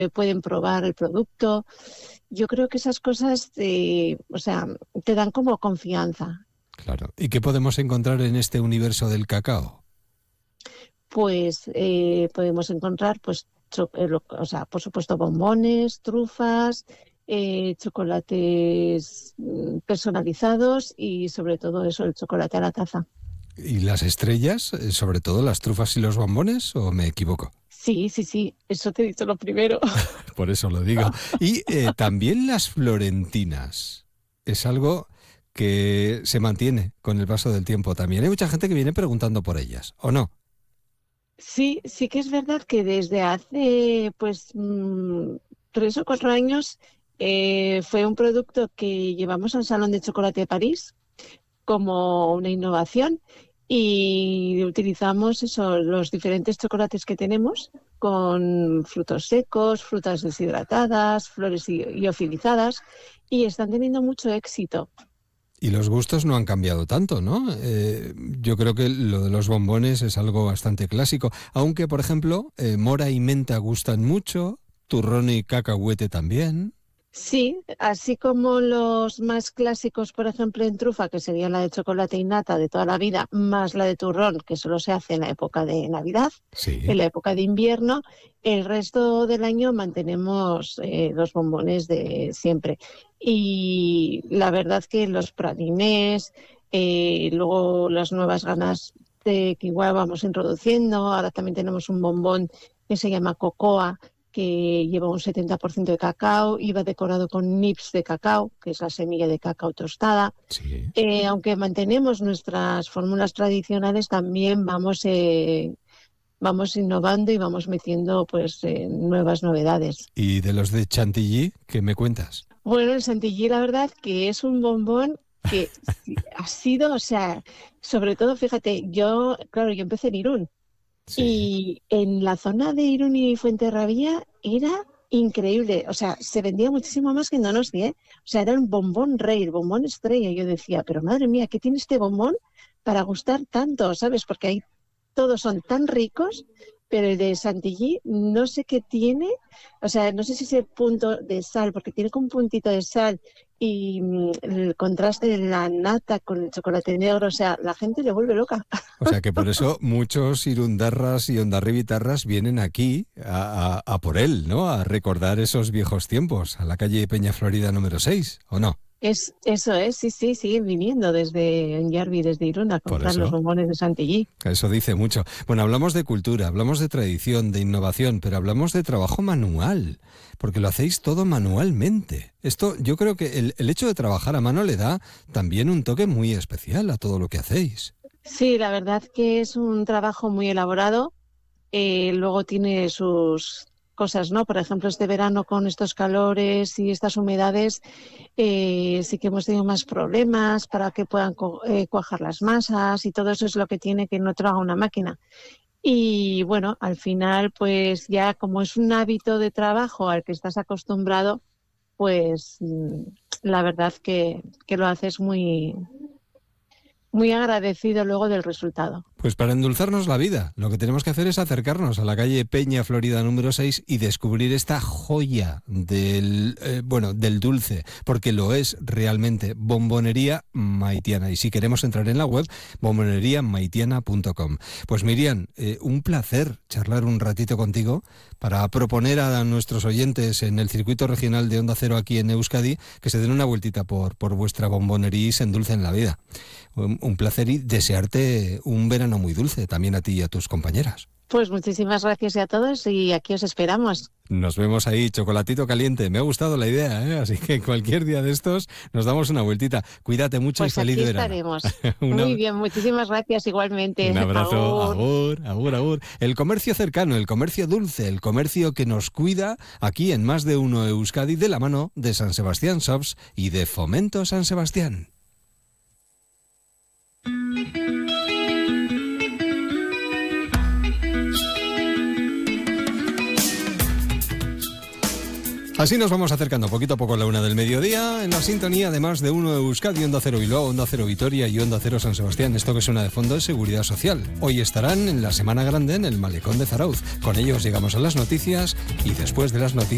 pueden probar el producto. Yo creo que esas cosas te dan como confianza. Claro. ¿Y qué podemos encontrar en este universo del cacao? Pues podemos encontrar, pues, por supuesto, bombones, trufas, chocolates personalizados y sobre todo eso, el chocolate a la taza. ¿Y las estrellas, sobre todo las trufas y los bombones, o me equivoco? Sí, eso te he dicho lo primero. Por eso lo digo. Y también las florentinas. Es algo que se mantiene con el paso del tiempo también. Hay mucha gente que viene preguntando por ellas, ¿o no? Sí que es verdad que desde hace 3 o 4 años fue un producto que llevamos al Salón de Chocolate de París como una innovación y utilizamos los diferentes chocolates que tenemos con frutos secos, frutas deshidratadas, flores liofilizadas y están teniendo mucho éxito. Y los gustos no han cambiado tanto, ¿no? Yo creo que lo de los bombones es algo bastante clásico, aunque, por ejemplo, mora y menta gustan mucho, turrón y cacahuete también. Sí, así como los más clásicos, por ejemplo, en trufa, que sería la de chocolate y nata de toda la vida, más la de turrón, que solo se hace en la época de Navidad, Sí. en la época de invierno, el resto del año mantenemos los bombones de siempre. Y la verdad que los pralinés, luego las nuevas ganas de que igual vamos introduciendo, ahora también tenemos un bombón que se llama cocoa, que lleva un 70% de cacao y va decorado con nips de cacao, que es la semilla de cacao tostada. Sí. Aunque mantenemos nuestras fórmulas tradicionales, también vamos innovando y vamos metiendo nuevas novedades. ¿Y de los de chantilly, qué me cuentas? Bueno, el chantilly, la verdad que es un bombón que ha sido, sobre todo, fíjate, yo empecé en Irún. Sí. Y en la zona de Irún y Fuenterrabía era increíble. Se vendía muchísimo más que en Donosti, ¿eh? Era un bombón rey, el bombón estrella. Yo decía, pero madre mía, ¿qué tiene este bombón para gustar tanto? ¿Sabes? Porque ahí todos son tan ricos, pero el de Chantilly no sé qué tiene. No sé si es el punto de sal, porque tiene como un puntito de sal y el contraste de la nata con el chocolate negro, la gente le vuelve loca. O sea que por eso muchos irundarras y ondarribitarras vienen aquí a por él, ¿no? A recordar esos viejos tiempos, a la calle Peña Florida número 6, ¿o no? Eso es, sí, siguen viniendo desde Yarbi, desde Irún, a comprar los bombones de Chantilly. Eso dice mucho. Bueno, hablamos de cultura, hablamos de tradición, de innovación, pero hablamos de trabajo manual, porque lo hacéis todo manualmente. Esto, yo creo que el hecho de trabajar a mano le da también un toque muy especial a todo lo que hacéis. Sí, la verdad que es un trabajo muy elaborado. Luego tiene sus cosas, ¿no? Por ejemplo, este verano con estos calores y estas humedades sí que hemos tenido más problemas para que puedan cuajar las masas y todo eso es lo que tiene que no te lo haga una máquina. Y bueno, al final, pues ya como es un hábito de trabajo al que estás acostumbrado, pues la verdad que lo haces muy, muy agradecido luego del resultado. Pues para endulzarnos la vida, lo que tenemos que hacer es acercarnos a la calle Peña Florida número 6 y descubrir esta joya del dulce, porque lo es realmente, Bombonería Maitiana. Y si queremos entrar en la web, bomboneriamaitiana.com. Pues Miriam, un placer charlar un ratito contigo para proponer a nuestros oyentes en el circuito regional de Onda Cero aquí en Euskadi que se den una vueltita por vuestra bombonería y se endulcen la vida. Un placer y desearte un verano muy dulce también a ti y a tus compañeras. Pues muchísimas gracias a todos y aquí os esperamos. Nos vemos ahí, chocolatito caliente. Me ha gustado la idea, ¿eh? Así que cualquier día de estos nos damos una vueltita. Cuídate mucho pues y feliz verano. Pues aquí estaremos. Muy bien, muchísimas gracias igualmente. Un abrazo. Agur, agur, agur. El comercio cercano, el comercio dulce, el comercio que nos cuida aquí en Más de Uno Euskadi de la mano de San Sebastián Shops y de Fomento San Sebastián. Así nos vamos acercando poquito a poco a la 1 del mediodía en la sintonía de Más de Uno Euskadi, Onda Cero Bilbao, Onda Cero Vitoria y Onda Cero San Sebastián. Esto que suena de fondo es Seguridad Social. Hoy estarán en la Semana Grande en el Malecón de Zarauz. Con ellos llegamos a las noticias y después de las noticias